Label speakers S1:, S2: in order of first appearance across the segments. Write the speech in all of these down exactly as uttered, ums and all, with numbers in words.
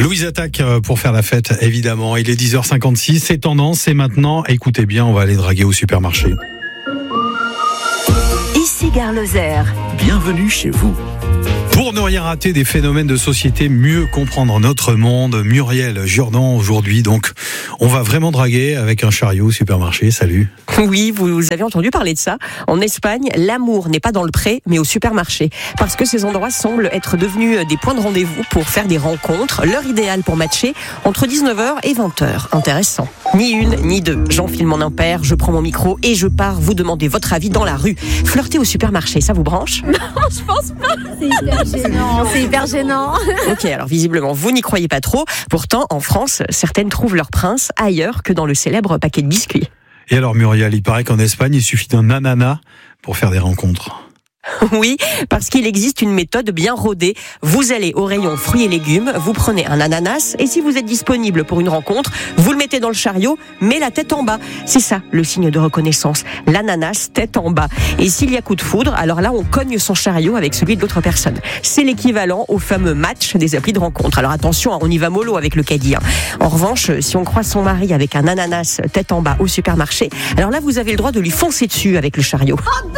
S1: Louise attaque pour faire la fête, évidemment. Il est dix heures cinquante-six, c'est tendance, c'est maintenant. Écoutez bien, on va aller draguer au supermarché.
S2: Ici Gare Lozère.
S3: Bienvenue chez vous.
S1: Pour ne rien rater des phénomènes de société, mieux comprendre notre monde, Muriel Jourdan aujourd'hui. Donc, on va vraiment draguer avec un chariot au supermarché. Salut.
S4: Oui, vous avez entendu parler de ça. En Espagne, l'amour n'est pas dans le pré, mais au supermarché. Parce que ces endroits semblent être devenus des points de rendez-vous pour faire des rencontres. L'heure idéale pour matcher, entre dix-neuf heures et vingt heures. Intéressant. Ni une, ni deux. J'enfile mon impair, je prends mon micro et je pars vous demander votre avis dans la rue. Flirter au supermarché, ça vous branche ?
S5: Non, je pense pas. C'est hyper gênant, c'est hyper gênant.
S4: Ok, alors visiblement, vous n'y croyez pas trop. Pourtant, en France, certaines trouvent leur prince ailleurs que dans le célèbre paquet de biscuits.
S1: Et alors Muriel, il paraît qu'en Espagne, il suffit d'un ananas pour faire des rencontres.
S4: Oui, parce qu'il existe une méthode bien rodée. Vous allez au rayon fruits et légumes, vous prenez un ananas et si vous êtes disponible pour une rencontre, vous le mettez dans le chariot, mais la tête en bas. C'est ça, le signe de reconnaissance. L'ananas tête en bas. Et s'il y a coup de foudre, alors là, on cogne son chariot avec celui de l'autre personne. C'est l'équivalent au fameux match des applis de rencontre. Alors attention, on y va mollo avec le caddie. En revanche, si on croise son mari avec un ananas tête en bas au supermarché, alors là, vous avez le droit de lui foncer dessus avec le chariot.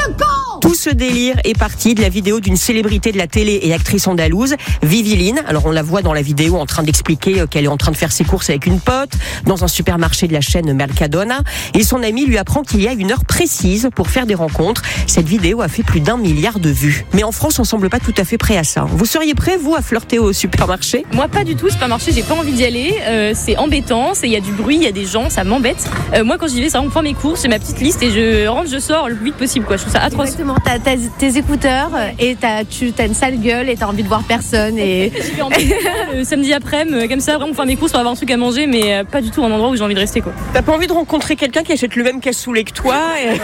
S4: Tout ce délire est parti de la vidéo d'une célébrité de la télé et actrice andalouse, Viviline. Alors on la voit dans la vidéo en train d'expliquer qu'elle est en train de faire ses courses avec une pote dans un supermarché de la chaîne Mercadona et son ami lui apprend qu'il y a une heure précise pour faire des rencontres. Cette vidéo a fait plus d'un milliard de vues. Mais en France, on semble pas tout à fait prêt à ça. Vous seriez prêt, vous, à flirter au supermarché ?
S5: Moi, pas du tout. Supermarché, j'ai pas envie d'y aller. Euh, c'est embêtant. Il y a du bruit, il y a des gens, ça m'embête. Euh, moi, quand j'y vais, ça, on prend mes courses, j'ai ma petite liste et je rentre, je sors le plus vite possible. Quoi. Je trouve ça atroce.
S6: Exactement. T'as, t'as tes écouteurs et t'as, tu as une sale gueule et t'as envie de voir personne. Et...
S5: J'y vais en le samedi après-midi, comme ça, vraiment faire mes courses pour avoir un truc à manger, mais pas du tout un endroit où j'ai envie de rester. Quoi.
S4: T'as pas envie de rencontrer quelqu'un qui achète le même cassoulet que toi et...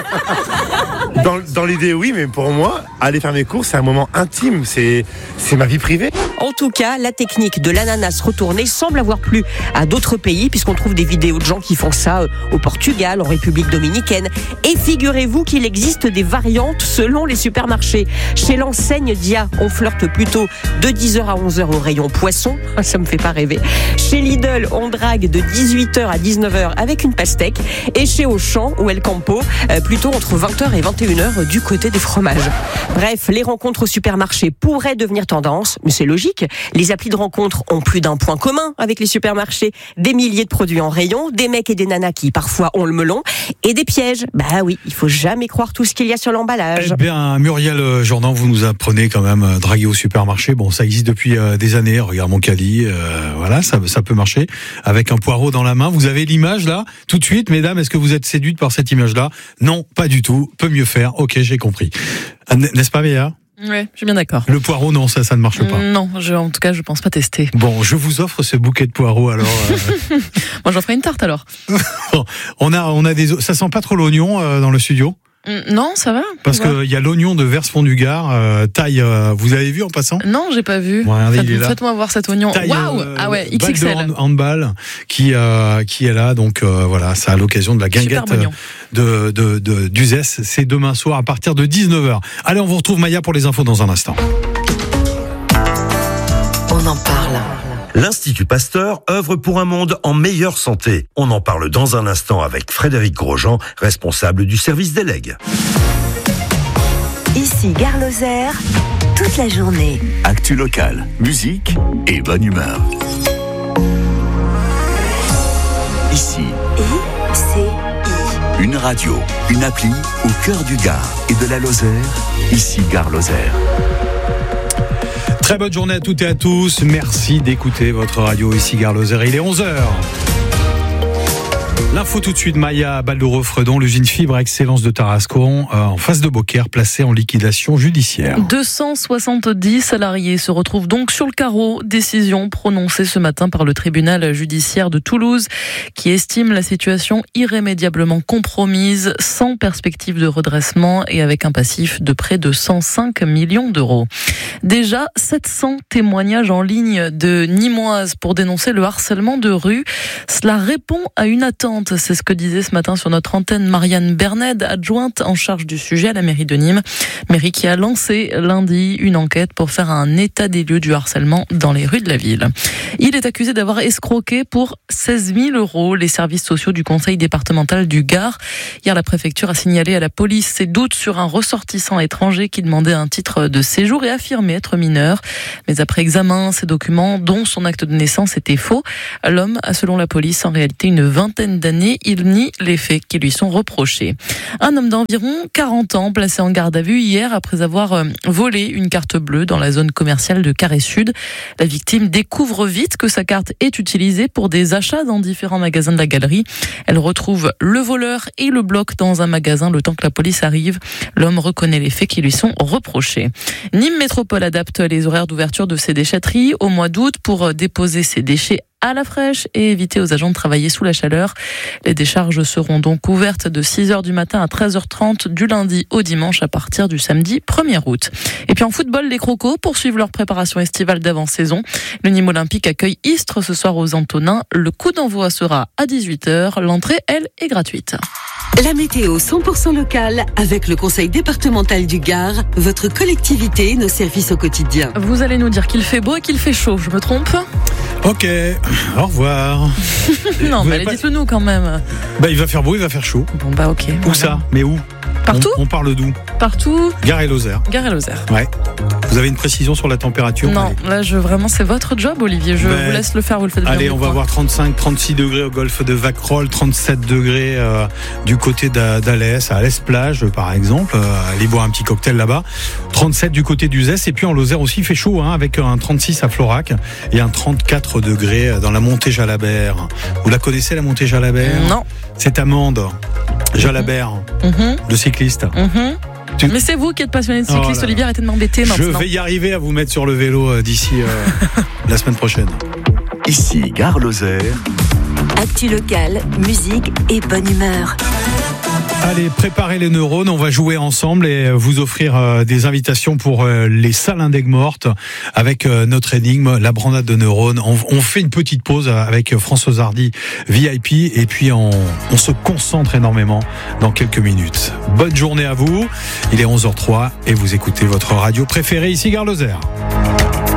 S7: dans, dans l'idée, oui, mais pour moi, aller faire mes courses, c'est un moment intime, c'est, c'est ma vie privée.
S4: En tout cas, la technique de l'ananas retourné semble avoir plu à d'autres pays, puisqu'on trouve des vidéos de gens qui font ça au Portugal, en République dominicaine. Et figurez-vous qu'il existe des variantes selon les supermarchés. Chez l'enseigne Dia, on flirte plutôt de dix heures à onze heures au rayon poisson. Ça me fait pas rêver. Chez Lidl, on drague de dix-huit heures à dix-neuf heures avec une pastèque. Et chez Auchan ou El Campo, plutôt entre vingt heures et vingt et une heures du côté des fromages. Bref, les rencontres au supermarché pourraient devenir tendance, mais c'est logique. Les applis de rencontres ont plus d'un point commun avec les supermarchés. Des milliers de produits en rayon, des mecs et des nanas qui parfois ont le melon, et des pièges. Bah oui, il faut jamais croire tout ce qu'il y a sur l'emballage.
S1: Eh bien, Muriel Jourdan, vous nous apprenez quand même à draguer au supermarché. Bon, ça existe depuis euh, des années. Regarde mon caddie, euh, voilà, ça, ça peut marcher. Avec un poireau dans la main. Vous avez l'image là, tout de suite, mesdames, est-ce que vous êtes séduites par cette image-là ? Non, pas du tout. Peut mieux faire. Ok, j'ai compris. N'est-ce pas, Méa ?
S8: Ouais, je suis bien d'accord.
S1: Le poireau, non, ça, ça ne marche pas.
S8: Non, je, en tout cas, je pense pas tester.
S1: Bon, je vous offre ce bouquet de poireaux alors. Euh...
S8: Moi, j'en ferai une tarte alors.
S1: on a, on a des, ça sent pas trop l'oignon euh, dans le studio ?
S8: Non, ça va.
S1: Parce qu'il y a l'oignon de Vers-Pont-du-Gard, euh, taille, euh, vous avez vu en passant ?
S8: Non, j'ai pas vu.
S1: Bon, regardez,
S8: Faites,
S1: il est là.
S8: Faites-moi voir cet oignon. Waouh
S1: euh,
S8: Ah ouais, X X L.
S1: Balle de handball qui, euh, qui est là, donc euh, voilà, c'est à l'occasion de la guinguette de, de, de, d'Uzès. C'est demain soir à partir de dix-neuf heures. Allez, on vous retrouve Maya pour les infos dans un instant.
S2: On en parle.
S3: L'Institut Pasteur œuvre pour un monde en meilleure santé. On en parle dans un instant avec Frédéric Grosjean, responsable du service des legs.
S2: Ici Gare Lozère, toute la journée.
S3: Actu local, musique et bonne humeur. Ici,
S2: I C I.
S3: une radio, une appli au cœur du Gard et de la Lozère. Ici Gare Lozère.
S1: Très bonne journée à toutes et à tous. Merci d'écouter votre radio ici Gare Lozère. Il est onze heures. L'info tout de suite, Maya, Balleroy-Fredon, l'usine Fibre Excellence de Tarascon, euh, en face de Beaucaire, placée en liquidation judiciaire.
S8: deux cent soixante-dix salariés se retrouvent donc sur le carreau. Décision prononcée ce matin par le tribunal judiciaire de Toulouse, qui estime la situation irrémédiablement compromise, sans perspective de redressement et avec un passif de près de cent cinq millions d'euros. Déjà, sept cents témoignages en ligne de Nîmoises pour dénoncer le harcèlement de rue. Cela répond à une attente attentes. C'est ce que disait ce matin sur notre antenne Marianne Berned, adjointe en charge du sujet à la mairie de Nîmes. Mairie qui a lancé lundi une enquête pour faire un état des lieux du harcèlement dans les rues de la ville. Il est accusé d'avoir escroqué pour seize mille euros les services sociaux du conseil départemental du Gard. Hier, la préfecture a signalé à la police ses doutes sur un ressortissant étranger qui demandait un titre de séjour et affirmait être mineur. Mais après examen, ces documents, dont son acte de naissance, étaient faux. L'homme a, selon la police, en réalité une vingtaine d'années. Il nie les faits qui lui sont reprochés. Un homme d'environ quarante ans, placé en garde à vue hier après avoir volé une carte bleue dans la zone commerciale de Carré Sud. La victime découvre vite que sa carte est utilisée pour des achats dans différents magasins de la galerie. Elle retrouve le voleur et le bloque dans un magasin le temps que la police arrive. L'homme reconnaît les faits qui lui sont reprochés. Nîmes Métropole adapte les horaires d'ouverture de ses déchetteries au mois d'août pour déposer ses déchets à la fraîche et éviter aux agents de travailler sous la chaleur. Les décharges seront donc ouvertes de six heures du matin à treize heures trente du lundi au dimanche à partir du samedi premier août. Et puis en football, les Crocos poursuivent leur préparation estivale d'avant-saison. Le Nîmes Olympique accueille Istres ce soir aux Antonins. Le coup d'envoi sera à dix-huit heures. L'entrée, elle, est gratuite.
S9: La météo cent pour cent locale avec le conseil départemental du Gard, votre collectivité, nos services au quotidien.
S8: Vous allez nous dire qu'il fait beau et qu'il fait chaud, je me trompe ?
S1: Ok, au revoir.
S8: Non,
S1: Vous
S8: mais allez,
S1: pas...
S8: dites-le nous quand même.
S1: Bah, il va faire beau, il va faire chaud.
S8: Bon, bah, ok.
S1: Où
S8: voilà.
S1: ça ? Mais où ?
S8: Partout
S1: on, on parle d'où ?
S8: Partout.
S1: Gare et Lozère.
S8: Gare et Lozère.
S1: Ouais. Vous avez une précision sur la température ?
S8: Non,
S1: allez.
S8: là, je, vraiment, c'est votre job, Olivier. Je ben, vous laisse le faire, vous le faites bien.
S1: Allez, on va voir trente-cinq, trente-six degrés au golfe de Vacrolles, trente-sept degrés euh, du côté d'Alès, à Alès-Plage, par exemple. Euh, allez boire un petit cocktail là-bas. trente-sept du côté d'Uzès. Et puis en Lozère aussi, il fait chaud, hein, avec un trente-six à Florac et un trente-quatre degrés dans la montée Jalabert. Vous la connaissez, la montée Jalabert ?
S8: Non.
S1: C'est Amande Jalabert,
S8: mm-hmm.
S1: le cycliste.
S8: Mm-hmm. Tu... Mais c'est vous qui êtes passionné de cycliste, oh Olivier, arrêtez de m'embêter maintenant.
S1: Je vais y arriver à vous mettre sur le vélo euh, d'ici euh, la semaine prochaine.
S2: Ici, Gare Lozère. Actu locale, musique et bonne humeur.
S1: Allez, préparez les neurones, on va jouer ensemble et vous offrir euh, des invitations pour euh, les salles d'Aigues-Mortes avec euh, notre énigme, la brandade de neurones. On, on fait une petite pause avec Françoise Hardy, V I P, et puis on, on se concentre énormément dans quelques minutes. Bonne journée à vous, il est onze heures zéro trois et vous écoutez votre radio préférée ici, Gare Lozère.